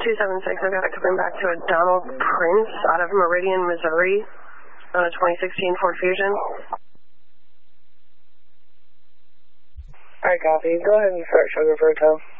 276, I've got it coming back to a Donald Prince out of Meridian, Missouri on a 2016 Ford Fusion. Alright, copy. Go ahead and start sugar for a tow.